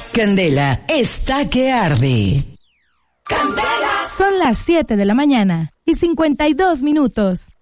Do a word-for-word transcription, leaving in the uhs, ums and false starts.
Candela está que arde. Candela. Son las siete de la mañana y cincuenta y dos minutos.